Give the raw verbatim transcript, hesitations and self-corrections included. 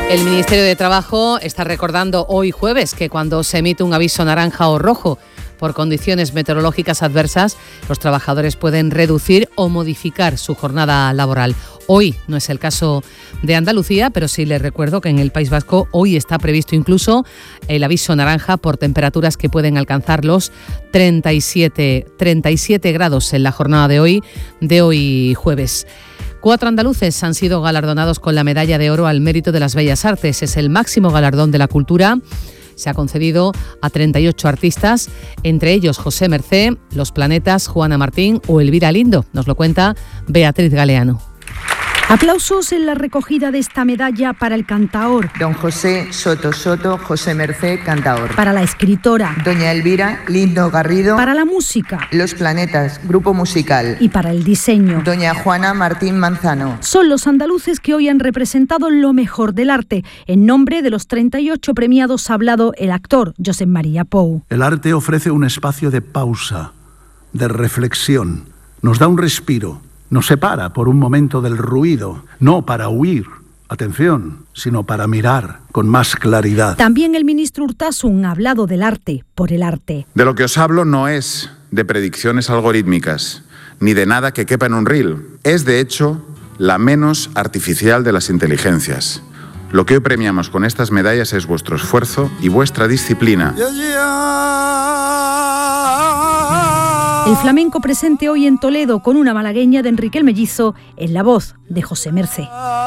El Ministerio de Trabajo está recordando hoy jueves que cuando se emite un aviso naranja o rojo por condiciones meteorológicas adversas, los trabajadores pueden reducir o modificar su jornada laboral. Hoy no es el caso de Andalucía, pero sí les recuerdo que en el País Vasco hoy está previsto incluso el aviso naranja por temperaturas que pueden alcanzar los treinta y siete grados en la jornada de hoy, de hoy jueves. Cuatro andaluces han sido galardonados con la Medalla de Oro al Mérito de las Bellas Artes. Es el máximo galardón de la cultura. Se ha concedido a treinta y ocho artistas, entre ellos José Mercé, Los Planetas, Juana Martín o Elvira Lindo. Nos lo cuenta Beatriz Galeano. Aplausos en la recogida de esta medalla para el cantaor. Don José Soto Soto, José Mercé, cantaor. Para la escritora. Doña Elvira Lindo Garrido. Para la música. Los Planetas, grupo musical. Y para el diseño. Doña Juana Martín Manzano. Son los andaluces que hoy han representado lo mejor del arte. En nombre de los treinta y ocho premiados ha hablado el actor Josep María Pou. El arte ofrece un espacio de pausa, de reflexión. Nos da un respiro. Nos separa por un momento del ruido, no para huir, atención, sino para mirar con más claridad. También el ministro Urtasun ha hablado del arte por el arte. De lo que os hablo no es de predicciones algorítmicas, ni de nada que quepa en un reel. Es, de hecho, la menos artificial de las inteligencias. Lo que hoy premiamos con estas medallas es vuestro esfuerzo y vuestra disciplina. El flamenco presente hoy en Toledo con una malagueña de Enrique el Mellizo en la voz de José Mercé.